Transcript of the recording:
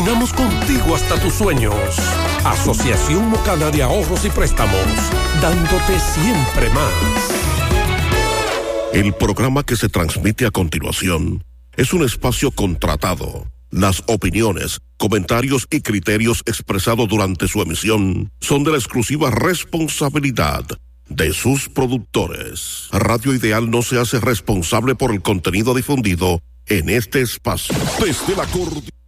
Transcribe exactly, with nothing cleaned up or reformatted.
Caminamos contigo hasta tus sueños. Asociación Mocana de Ahorros y Préstamos, dándote siempre más. El programa que se transmite a continuación es un espacio contratado. Las opiniones, comentarios y criterios expresados durante su emisión son de la exclusiva responsabilidad de sus productores. Radio Ideal no se hace responsable por el contenido difundido en este espacio. Desde la Cordillera